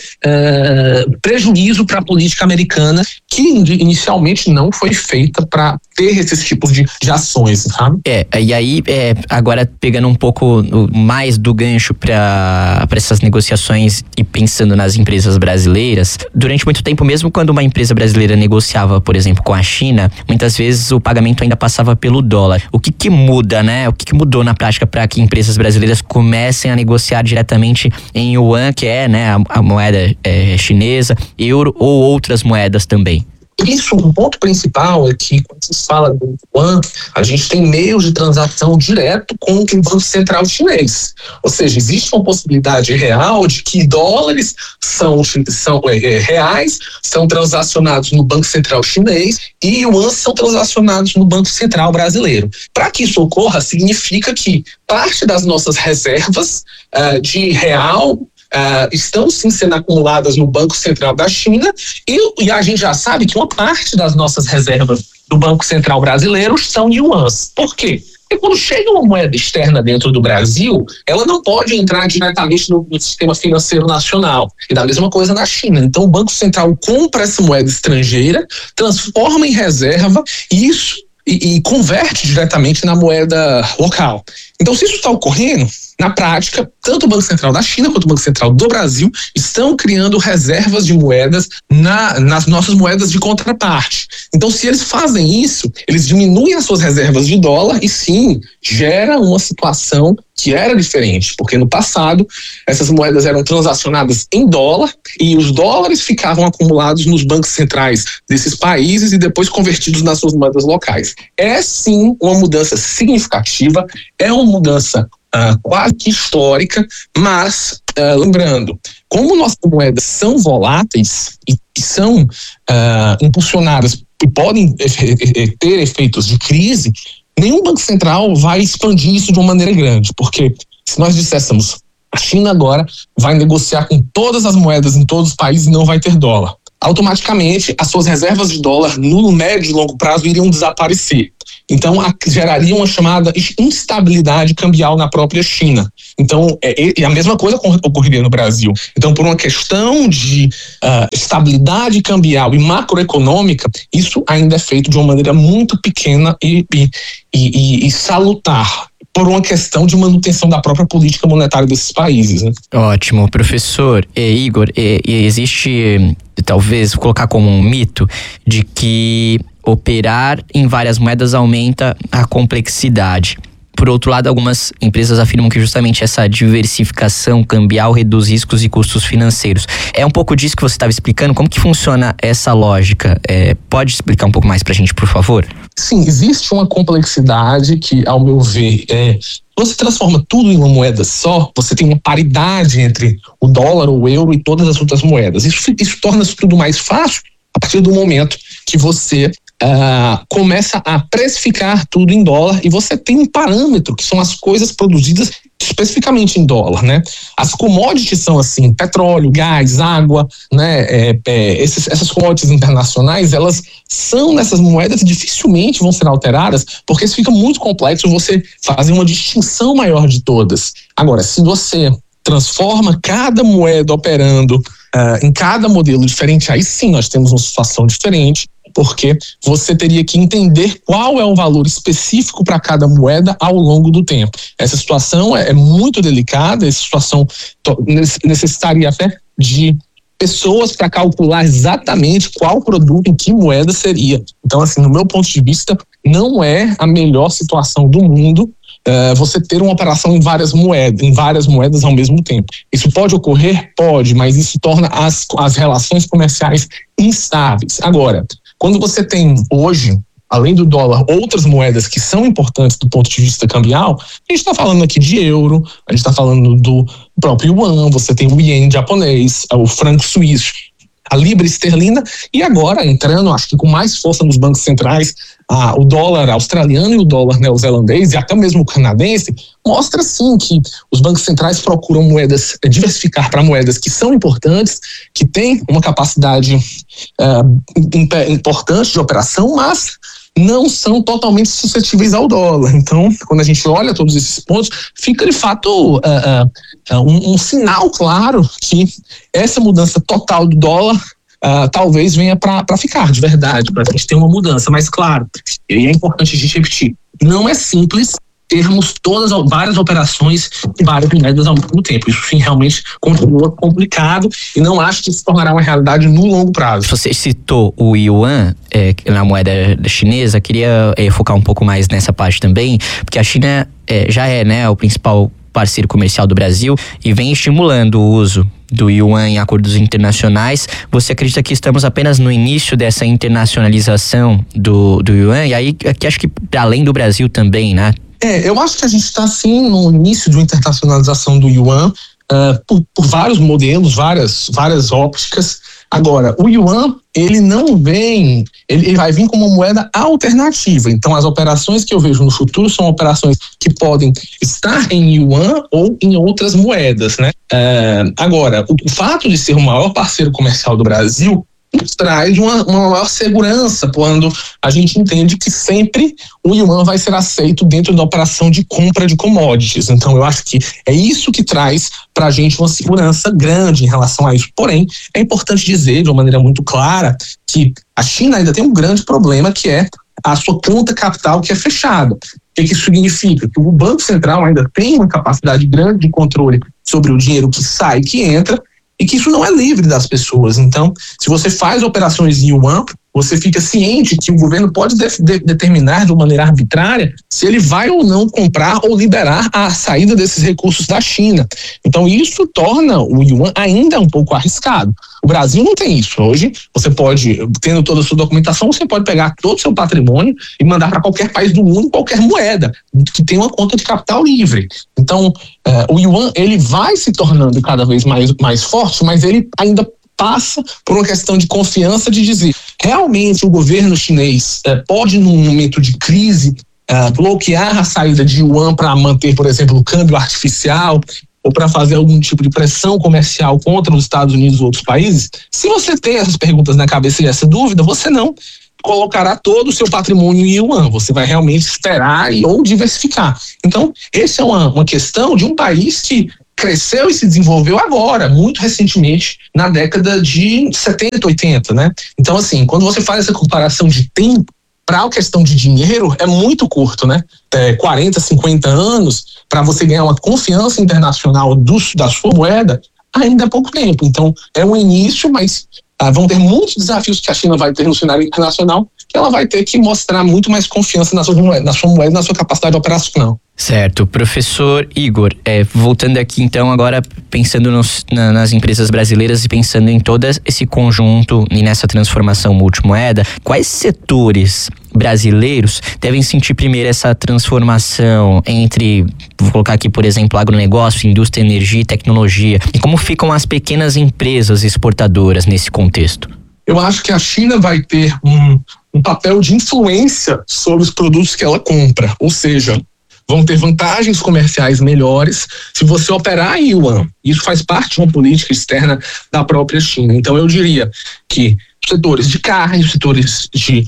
uh, prejuízo para a política americana, que inicialmente não foi feita para ter esses tipos de, de ações, sabe? É, e aí, é, agora pegando um pouco mais do gancho para essas negociações e pensando nas empresas brasileiras, durante muito tempo, mesmo quando uma empresa brasileira negociava, por exemplo, com a China, muitas vezes o pagamento ainda passava pelo dólar. O que que muda, né? O que que mudou na prática para que empresas brasileiras comecem a negociar diretamente em yuan, que é, né, a, a moeda é, chinesa, euro ou outras moedas também? Isso, um ponto principal é que, quando se fala do yuan, a gente tem meios de transação direto com o Banco Central Chinês. Ou seja, existe uma possibilidade real de que dólares são, são é, reais, são transacionados no Banco Central Chinês e yuans são transacionados no Banco Central Brasileiro. Para que isso ocorra, significa que parte das nossas reservas uh, de real Uh, estão sim sendo acumuladas no Banco Central da China e, e a gente já sabe que uma parte das nossas reservas do Banco Central brasileiro são yuans. Por quê? Porque quando chega uma moeda externa dentro do Brasil, ela não pode entrar diretamente no, no sistema financeiro nacional. E da mesma coisa na China. Então o Banco Central compra essa moeda estrangeira, transforma em reserva e isso e, e converte diretamente na moeda local. Então, se isso está ocorrendo, na prática, tanto o Banco Central da China quanto o Banco Central do Brasil estão criando reservas de moedas na, nas nossas moedas de contraparte. Então, se eles fazem isso, eles diminuem as suas reservas de dólar e sim, gera uma situação que era diferente, porque no passado essas moedas eram transacionadas em dólar e os dólares ficavam acumulados nos bancos centrais desses países e depois convertidos nas suas moedas locais. É sim uma mudança significativa, é uma mudança Uh, quase que histórica, mas uh, lembrando, como nossas moedas são voláteis e, e são uh, impulsionadas e podem ter efeitos de crise, nenhum banco central vai expandir isso de uma maneira grande, porque se nós disséssemos a China agora vai negociar com todas as moedas em todos os países e não vai ter dólar, automaticamente as suas reservas de dólar no médio e longo prazo iriam desaparecer. Então, a, geraria uma chamada instabilidade cambial na própria China. Então, é, é a mesma coisa ocorreria no Brasil. Então, por uma questão de uh, estabilidade cambial e macroeconômica, isso ainda é feito de uma maneira muito pequena e, e, e, e salutar, por uma questão de manutenção da própria política monetária desses países. Né? Ótimo, professor. E, Igor, e, e existe, talvez, colocar como um mito de que operar em várias moedas aumenta a complexidade. Por outro lado, algumas empresas afirmam que justamente essa diversificação cambial reduz riscos e custos financeiros. É um pouco disso que você estava explicando. Como que funciona essa lógica? É, pode explicar um pouco mais pra gente, por favor? Sim, existe uma complexidade que, ao meu ver, é, você transforma tudo em uma moeda só, você tem uma paridade entre o dólar, o euro e todas as outras moedas. Isso, isso torna tudo mais fácil a partir do momento que você Uh, começa a precificar tudo em dólar e você tem um parâmetro que são as coisas produzidas especificamente em dólar, né? As commodities são assim, petróleo, gás, água, né? É, é, esses, essas commodities internacionais, elas são nessas moedas e dificilmente vão ser alteradas, porque isso fica muito complexo você fazer uma distinção maior de todas. Agora, se você transforma cada moeda operando uh, em cada modelo diferente, aí sim nós temos uma situação diferente, porque você teria que entender qual é o valor específico para cada moeda ao longo do tempo. Essa situação é, é muito delicada, essa situação necessitaria até de pessoas para calcular exatamente qual produto em que moeda seria. Então, assim, no meu ponto de vista, não é a melhor situação do mundo Uh, você ter uma operação em várias moedas, em várias moedas ao mesmo tempo. Isso pode ocorrer? Pode, mas isso torna as, as relações comerciais instáveis. Agora, quando você tem hoje, além do dólar, outras moedas que são importantes do ponto de vista cambial, a gente está falando aqui de euro, a gente está falando do próprio yuan, você tem o ien japonês, o franco suíço, a libra esterlina, e agora entrando, acho que com mais força nos bancos centrais, ah, o dólar australiano e o dólar neozelandês e até mesmo o canadense, mostra sim que os bancos centrais procuram moedas, diversificar para moedas que são importantes, que têm uma capacidade uh, importante de operação, mas não são totalmente suscetíveis ao dólar. Então, quando a gente olha todos esses pontos, fica de fato uh, uh, um, um sinal claro que essa mudança total do dólar Uh, talvez venha para ficar, de verdade, para a gente ter uma mudança. Mas, claro, e é importante a gente repetir, não é simples termos todas várias operações e várias moedas ao mesmo tempo. Isso sim realmente continua complicado e não acho que se tornará uma realidade no longo prazo. Você citou o yuan, é, na moeda chinesa, queria é, focar um pouco mais nessa parte também, porque a China é, já é, né, o principal parceiro comercial do Brasil e vem estimulando o uso do yuan em acordos internacionais. Você acredita que estamos apenas no início dessa internacionalização do, do yuan? E aí, aqui acho que para além do Brasil também, né? É, eu acho que a gente está sim no início de uma internacionalização do yuan, uh, por, por vários modelos, várias, várias ópticas. Agora, o yuan, ele não vem, ele, ele vai vir como uma moeda alternativa. Então, as operações que eu vejo no futuro são operações que podem estar em yuan ou em outras moedas, né? Uh, agora, o, o fato de ser o maior parceiro comercial do Brasil nos traz uma, uma maior segurança quando a gente entende que sempre o yuan vai ser aceito dentro da operação de compra de commodities. Então eu acho que é isso que traz para a gente uma segurança grande em relação a isso. Porém, é importante dizer de uma maneira muito clara que a China ainda tem um grande problema, que é a sua conta capital que é fechada. O que isso significa? Que o Banco Central ainda tem uma capacidade grande de controle sobre o dinheiro que sai e que entra, e que isso não é livre das pessoas. Então, se você faz operações em yuan, você fica ciente que o governo pode de, de, determinar de uma maneira arbitrária se ele vai ou não comprar ou liberar a saída desses recursos da China. Então isso torna o yuan ainda um pouco arriscado. O Brasil não tem isso. Hoje você pode, tendo toda a sua documentação, você pode pegar todo o seu patrimônio e mandar para qualquer país do mundo, qualquer moeda, que tem uma conta de capital livre. Então eh, o yuan ele vai se tornando cada vez mais, mais forte, mas ele ainda passa por uma questão de confiança, de dizer, realmente o governo chinês eh, pode, num momento de crise, eh, bloquear a saída de yuan para manter, por exemplo, o câmbio artificial ou para fazer algum tipo de pressão comercial contra os Estados Unidos ou outros países. Se você tem essas perguntas na cabeça e essa dúvida, você não colocará todo o seu patrimônio em yuan, você vai realmente esperar e, ou diversificar. Então, essa é uma, uma questão de um país que cresceu e se desenvolveu agora, muito recentemente, na década de setenta, oitenta, né? Então, assim, quando você faz essa comparação de tempo, para a questão de dinheiro, é muito curto, né? É quarenta, cinquenta anos, para você ganhar uma confiança internacional do, da sua moeda, ainda é pouco tempo. Então, é um início, mas ah, vão ter muitos desafios que a China vai ter no cenário internacional, que ela vai ter que mostrar muito mais confiança na sua moeda, na sua moeda, na sua capacidade operacional. Certo. Professor Igor, é, voltando aqui então agora, pensando nos, na, nas empresas brasileiras e pensando em todo esse conjunto e nessa transformação multimoeda, quais setores brasileiros devem sentir primeiro essa transformação entre, vou colocar aqui por exemplo, agronegócio, indústria, energia e tecnologia, e como ficam as pequenas empresas exportadoras nesse contexto? Eu acho que a China vai ter um, um papel de influência sobre os produtos que ela compra, ou seja, vão ter vantagens comerciais melhores se você operar em yuan. Isso faz parte de uma política externa da própria China. Então eu diria que setores de carne, setores de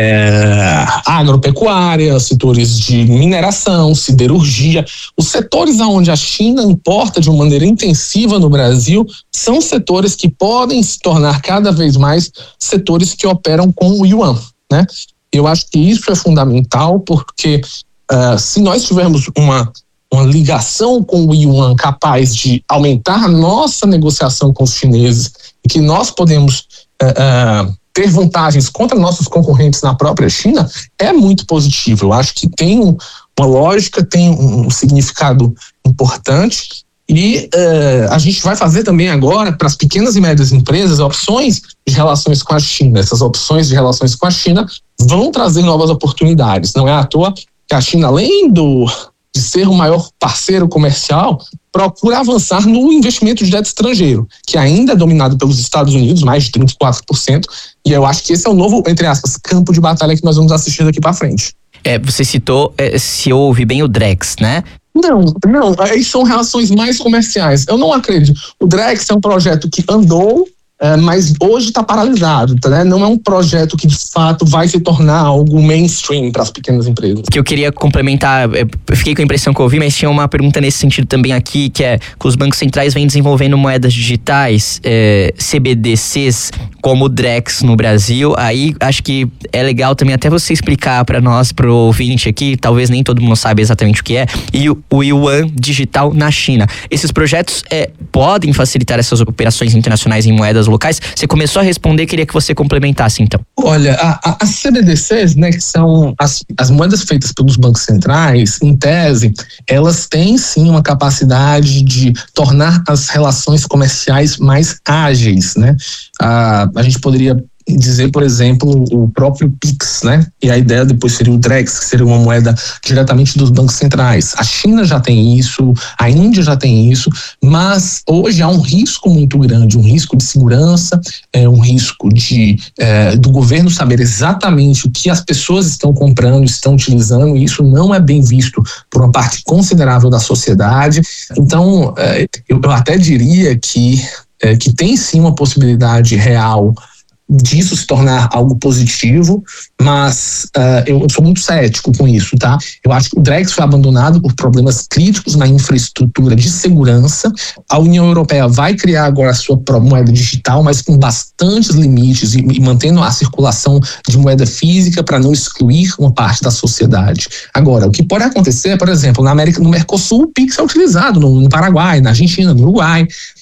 é, agropecuária, setores de mineração, siderurgia, os setores onde a China importa de uma maneira intensiva no Brasil são setores que podem se tornar cada vez mais setores que operam com o yuan, né? Eu acho que isso é fundamental porque Uh, se nós tivermos uma, uma ligação com o yuan capaz de aumentar a nossa negociação com os chineses e que nós podemos uh, uh, ter vantagens contra nossos concorrentes na própria China, é muito positivo. Eu acho que tem uma lógica, tem um significado importante e uh, a gente vai fazer também agora para as pequenas e médias empresas opções de relações com a China. Essas opções de relações com a China vão trazer novas oportunidades. Não é à toa que a China, além do, de ser o maior parceiro comercial, procura avançar no investimento de débito estrangeiro, que ainda é dominado pelos Estados Unidos, mais de trinta e quatro por cento, e eu acho que esse é o novo, entre aspas, campo de batalha que nós vamos assistir daqui para frente. É, você citou, é, se ouve bem, o Drex, né? Não, não, aí são relações mais comerciais. Eu não acredito. O Drex é um projeto que andou, É, mas hoje está paralisado, tá, né? Não é um projeto que de fato vai se tornar algo mainstream para as pequenas empresas. Que eu queria complementar, eu fiquei com a impressão que eu ouvi, mas tinha uma pergunta nesse sentido também aqui, que é que os bancos centrais vêm desenvolvendo moedas digitais, é, C B D Cs, como o Drex no Brasil. Aí acho que é legal também até você explicar para nós, pro ouvinte aqui, talvez nem todo mundo sabe exatamente o que é, e o, o yuan digital na China. Esses projetos é, podem facilitar essas operações internacionais em moedas locais? Você começou a responder, queria que você complementasse então. Olha, a, a, as C B D Cs, né, que são as, as moedas feitas pelos bancos centrais, em tese, elas têm sim uma capacidade de tornar as relações comerciais mais ágeis, né? A, a gente poderia dizer, por exemplo, o próprio Pix, né? E a ideia depois seria o Drex, que seria uma moeda diretamente dos bancos centrais. A China já tem isso, a Índia já tem isso, mas hoje há um risco muito grande, um risco de segurança, é, um risco de é, do governo saber exatamente o que as pessoas estão comprando, estão utilizando, e isso não é bem visto por uma parte considerável da sociedade. Então, é, eu, eu até diria que, é, que tem sim uma possibilidade real disso se tornar algo positivo, mas uh, eu sou muito cético com isso, tá? Eu acho que o Drex foi abandonado por problemas críticos na infraestrutura de segurança. A União Europeia vai criar agora a sua moeda digital, mas com bastantes limites e, e mantendo a circulação de moeda física para não excluir uma parte da sociedade. Agora, o que pode acontecer, por exemplo, na América, no Mercosul, o Pix é utilizado no, no Paraguai, na Argentina, no Uruguai.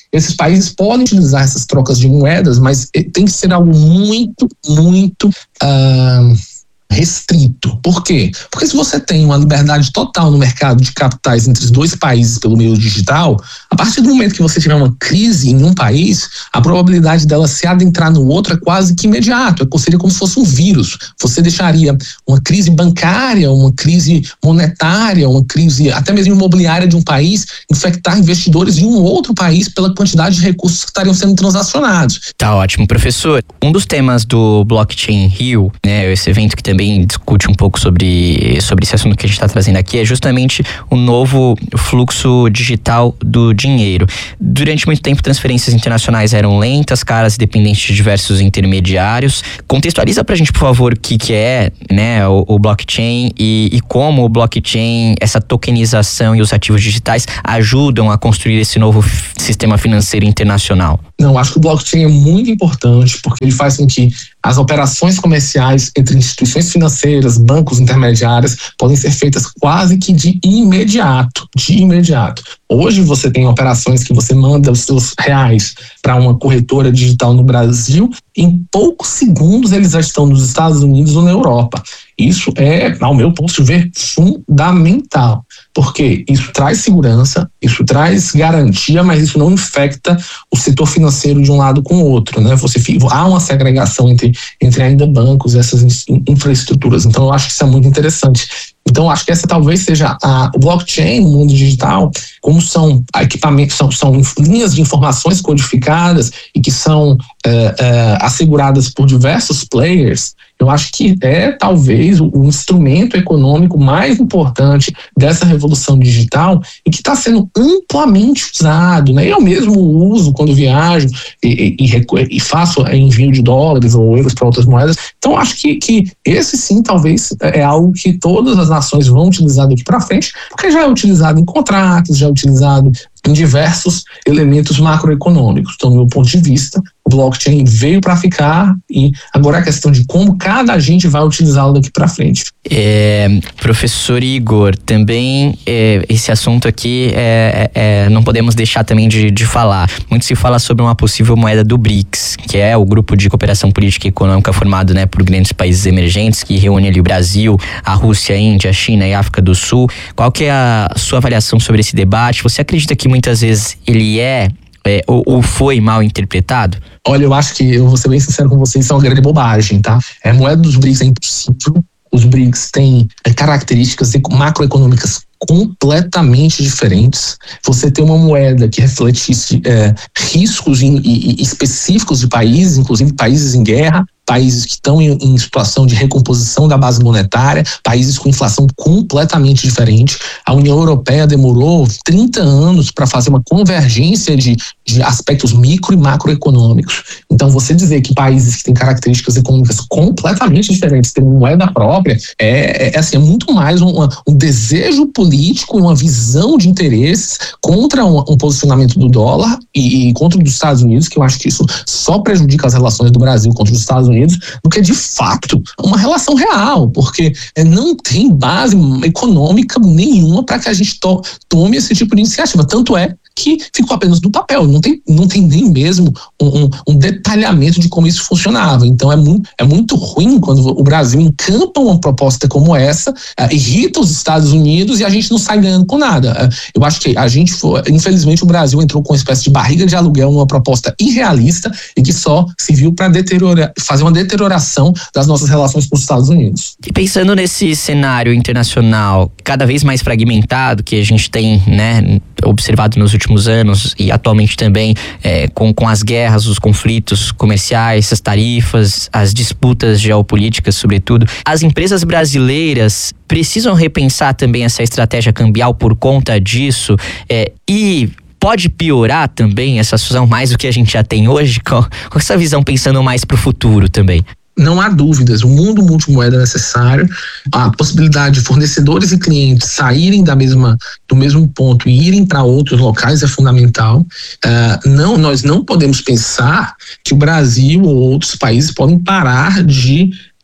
esses países podem utilizar essas trocas de moedas, mas tem que ser algo muito, muito uh, restrito. Por quê? Porque se você tem uma liberdade total no mercado de capitais entre os dois países pelo meio digital, a partir do momento que você tiver uma crise em um país, a probabilidade dela se adentrar no outro é quase que imediato. Seria como se fosse um vírus. Você deixaria uma crise bancária, uma crise monetária, uma crise até mesmo imobiliária de um país infectar investidores de um outro país pela quantidade de recursos que estariam sendo transacionados. Tá ótimo, professor. Um dos temas do Blockchain Rio, né, esse evento que também discute um pouco sobre, sobre esse assunto que a gente está trazendo aqui, é justamente o novo fluxo digital do dinheiro. Durante muito tempo, transferências internacionais eram lentas, caras e dependentes de diversos intermediários. Contextualiza pra gente, por favor, o que, que é, né, o, o blockchain e, e como o blockchain, essa tokenização e os ativos digitais ajudam a construir esse novo f- sistema financeiro internacional. Não, acho que o blockchain é muito importante porque ele faz com que as operações comerciais entre instituições financeiras, bancos intermediários, podem ser feitas quase que de imediato, de imediato. Hoje você tem operações que você manda os seus reais para uma corretora digital no Brasil, em poucos segundos eles já estão nos Estados Unidos ou na Europa. Isso é, ao meu ponto de ver, fundamental, porque isso traz segurança, isso traz garantia, mas isso não infecta o setor financeiro de um lado com o outro, né? Você, há uma segregação entre, entre ainda bancos e essas infraestruturas. Então, eu acho que isso é muito interessante. Então, acho que essa talvez seja a, o blockchain no mundo digital, como são equipamentos, são, são linhas de informações codificadas e que são é, é, asseguradas por diversos players. Eu acho que é talvez o, o instrumento econômico mais importante dessa revolução digital e que está sendo amplamente usado, né? Eu mesmo uso quando viajo e, e, e, e faço envio de dólares ou euros para outras moedas. Então acho que, que esse sim talvez é algo que todas as nações vão utilizar daqui para frente, porque já é utilizado em contratos, já é utilizado em diversos elementos macroeconômicos. Então, do meu ponto de vista, o blockchain veio para ficar e agora é a questão de como cada agente vai utilizá-lo daqui para frente. É, professor Igor, também é, esse assunto aqui é, é, não podemos deixar também de, de falar. Muito se fala sobre uma possível moeda do BRICS, que é o grupo de cooperação política e econômica formado, né, por grandes países emergentes que reúne ali o Brasil, a Rússia, a Índia, a China e a África do Sul. Qual que é a sua avaliação sobre esse debate? Você acredita que muitas vezes ele é, é ou, ou foi mal interpretado? Olha, eu acho que, eu vou ser bem sincero com vocês, isso é uma grande bobagem, tá? A moeda dos BRICS é impossível. Os BRICS têm é, características macroeconômicas completamente diferentes. Você ter uma moeda que refletisse é, riscos in, in, específicos de países, inclusive países em guerra, países que estão em, em situação de recomposição da base monetária, países com inflação completamente diferente. A União Europeia demorou trinta anos para fazer uma convergência de, de aspectos micro e macroeconômicos. Então, você dizer que países que têm características econômicas completamente diferentes têm moeda própria é, é, assim, é muito mais um, um desejo político, uma visão de interesses contra um, um posicionamento do dólar e, e contra os Estados Unidos, que eu acho que isso só prejudica as relações do Brasil contra os Estados Unidos, do que de fato uma relação real, porque não tem base econômica nenhuma para que a gente to- tome esse tipo de iniciativa. Tanto é que ficou apenas no papel, não tem, não tem nem mesmo um, um, um detalhamento de como isso funcionava. Então é muito, é muito ruim quando o Brasil encampa uma proposta como essa, uh, irrita os Estados Unidos e a gente não sai ganhando com nada. Uh, eu acho que a gente, foi, infelizmente, o Brasil entrou com uma espécie de barriga de aluguel numa proposta irrealista e que só serviu para deteriorar, fazer uma deterioração das nossas relações com os Estados Unidos. E pensando nesse cenário internacional cada vez mais fragmentado que a gente tem, né, observado nos últimos anos e atualmente também é, com, com as guerras, os conflitos comerciais, as tarifas, as disputas geopolíticas, sobretudo, as empresas brasileiras precisam repensar também essa estratégia cambial por conta disso é, e pode piorar também essa situação mais do que a gente já tem hoje? Com, com essa visão pensando mais para o futuro também? Não há dúvidas, o mundo multimoeda é necessário, a possibilidade de fornecedores e clientes saírem da mesma, do mesmo ponto e irem para outros locais é fundamental. Uh, não, nós não podemos pensar que o Brasil ou outros países podem parar de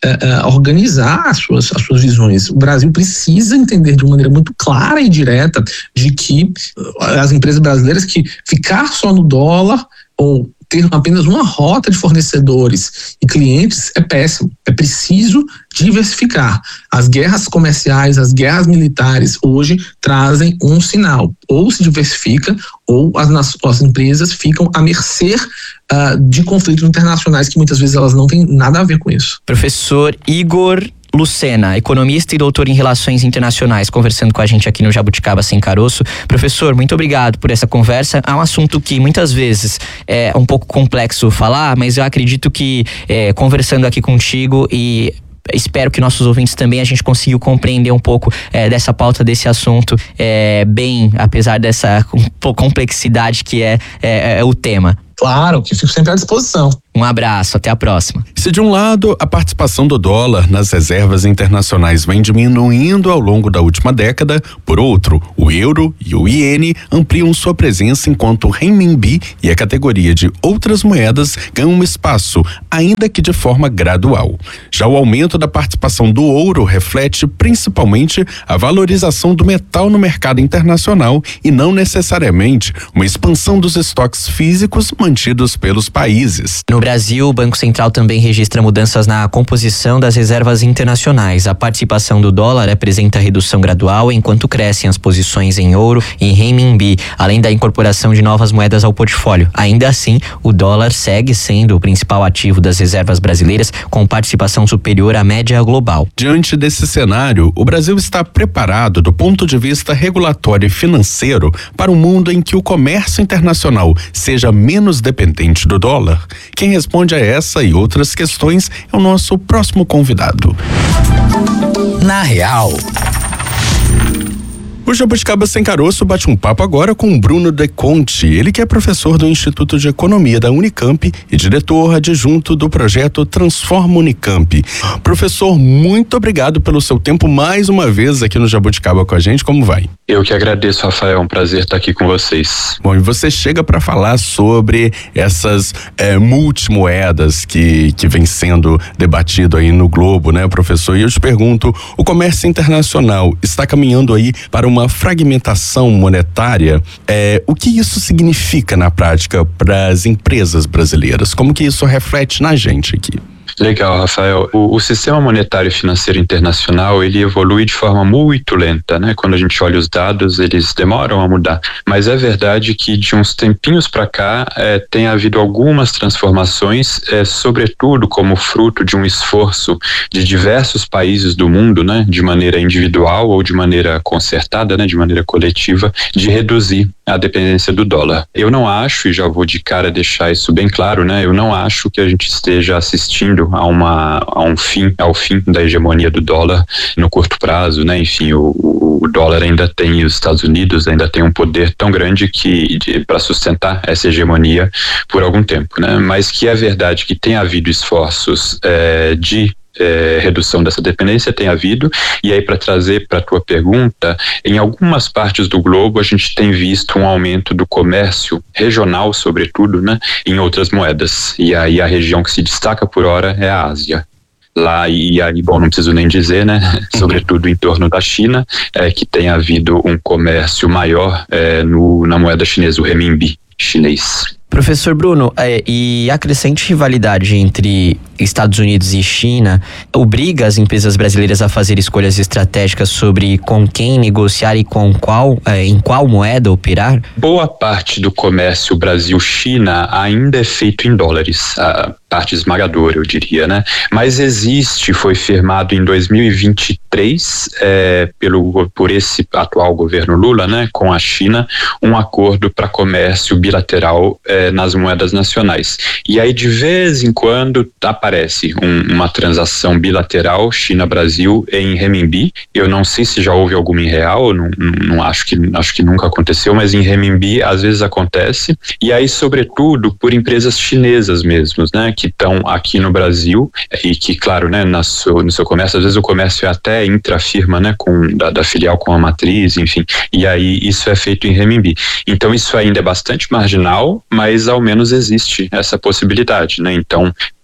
uh, uh, organizar as suas, as suas visões. O Brasil precisa entender de uma maneira muito clara e direta de que uh, as empresas brasileiras, que ficar só no dólar ou ter apenas uma rota de fornecedores e clientes é péssimo. É preciso diversificar. As guerras comerciais, as guerras militares hoje trazem um sinal. Ou se diversifica, ou as, as empresas ficam à mercê uh, de conflitos internacionais que muitas vezes elas não têm nada a ver com isso. Professor Igor Lucena, economista e doutor em Relações Internacionais, conversando com a gente aqui no Jabuticaba Sem Caroço. Professor, muito obrigado por essa conversa. É um assunto que muitas vezes é um pouco complexo falar, mas eu acredito que é, conversando aqui contigo e espero que nossos ouvintes também, a gente conseguiu compreender um pouco é, dessa pauta, desse assunto, é, bem, apesar dessa complexidade que é, é, é o tema. Claro, que fico sempre à disposição. Um abraço, até a próxima. Se de um lado a participação do dólar nas reservas internacionais vem diminuindo ao longo da última década, por outro, o euro e o iene ampliam sua presença, enquanto o renminbi e a categoria de outras moedas ganham espaço, ainda que de forma gradual. Já o aumento da participação do ouro reflete principalmente a valorização do metal no mercado internacional e não necessariamente uma expansão dos estoques físicos mantidos pelos países. No Brasil, o Banco Central também registra mudanças na composição das reservas internacionais. A participação do dólar apresenta redução gradual, enquanto crescem as posições em ouro e renminbi, além da incorporação de novas moedas ao portfólio. Ainda assim, o dólar segue sendo o principal ativo das reservas brasileiras, com participação superior à média global. Diante desse cenário, o Brasil está preparado do ponto de vista regulatório e financeiro para um mundo em que o comércio internacional seja menos dependente do dólar? Quem responde a essa e outras questões é o nosso próximo convidado. Na Real. O Jabuticaba Sem Caroço bate um papo agora com o Bruno De Conte, ele que é professor do Instituto de Economia da Unicamp e diretor adjunto do projeto Transforma Unicamp. Professor, muito obrigado pelo seu tempo mais uma vez aqui no Jabuticaba com a gente, como vai? Eu que agradeço, Rafael, é um prazer estar aqui com vocês. Bom, e você chega para falar sobre essas é, multimoedas que, que vem sendo debatido aí no globo, né, professor? E eu te pergunto, o comércio internacional está caminhando aí para uma fragmentação monetária? É, o que isso significa na prática para as empresas brasileiras? Como que isso reflete na gente aqui? Legal, Rafael. O, o sistema monetário e financeiro internacional, ele evolui de forma muito lenta, né? Quando a gente olha os dados, eles demoram a mudar. Mas é verdade que de uns tempinhos para cá é, tem havido algumas transformações, é, sobretudo como fruto de um esforço de diversos países do mundo, né? De maneira individual ou de maneira concertada, né? De maneira coletiva, de reduzir a dependência do dólar. Eu não acho, e já vou de cara deixar isso bem claro, né? Eu não acho que a gente esteja assistindo a uma a um fim, ao fim da hegemonia do dólar no curto prazo, né? Enfim, o, o dólar ainda tem, os Estados Unidos ainda tem um poder tão grande que para sustentar essa hegemonia por algum tempo, né? Mas que é verdade que tem havido esforços é, de É, redução dessa dependência, tem havido, e aí para trazer para a tua pergunta, em algumas partes do globo a gente tem visto um aumento do comércio regional, sobretudo, né, em outras moedas, e aí a região que se destaca por hora é a Ásia. Lá, e aí, bom, não preciso nem dizer, né, sobretudo em torno da China, é, que tem havido um comércio maior é, no, na moeda chinesa, o renminbi chinês. Professor Bruno, é, e a crescente rivalidade entre Estados Unidos e China obriga as empresas brasileiras a fazer escolhas estratégicas sobre com quem negociar e com qual, é, em qual moeda operar? Boa parte do comércio Brasil-China ainda é feito em dólares, a parte esmagadora, eu diria, né? Mas existe, foi firmado em dois mil e vinte e três é, pelo, por esse atual governo Lula, né, com a China, um acordo para comércio bilateral é, nas moedas nacionais. E aí, de vez em quando, aparece um, uma transação bilateral China-Brasil em renminbi. Eu não sei se já houve alguma em real, não, não acho que, acho que nunca aconteceu, mas em renminbi às vezes acontece. E aí, sobretudo, por empresas chinesas mesmo, né, que estão aqui no Brasil e que, claro, né, na seu, no seu comércio, às vezes o comércio é até intrafirma, né, com, da, da filial com a matriz, enfim, e aí isso é feito em renminbi. Então isso ainda é bastante marginal, mas ao menos existe essa possibilidade, né? Então, para empresas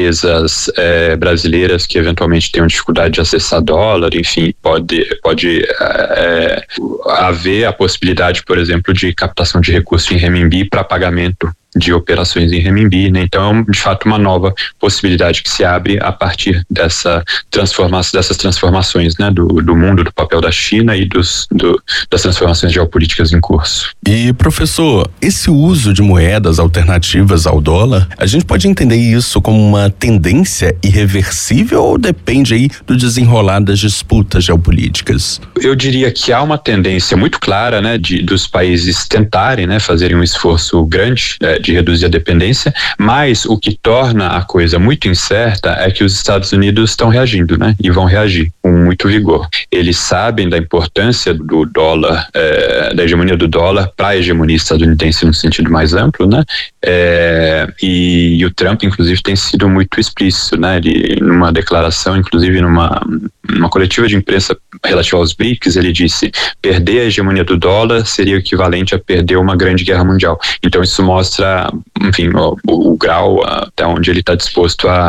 empresas é, brasileiras que eventualmente tenham dificuldade de acessar dólar, enfim, pode, pode é, haver a possibilidade, por exemplo, de captação de recursos em renminbi para pagamento de operações em renminbi, né? Então, de fato, uma nova possibilidade que se abre a partir dessa transformação, dessas transformações, né, do, do mundo, do papel da China e dos, do, das transformações geopolíticas em curso. E, professor, esse uso de moedas alternativas ao dólar, a gente pode entender isso como uma tendência irreversível ou depende aí do desenrolar das disputas geopolíticas? Eu diria que há uma tendência muito clara, né, de, dos países tentarem, né, fazerem um esforço grande é, de reduzir a dependência, mas o que torna a coisa muito incerta é que os Estados Unidos estão reagindo, né, e vão reagir com muito vigor. Eles sabem da importância do dólar, é, da hegemonia do dólar para a hegemonia estadunidense no sentido mais amplo, né, é, e, e o Trump, inclusive, tem sido muito explícito, né, ele, numa declaração, inclusive numa, numa coletiva de imprensa relativa aos B R I C S, ele disse: perder a hegemonia do dólar seria o equivalente a perder uma grande guerra mundial. Então isso mostra, enfim, o, o grau até onde ele está disposto a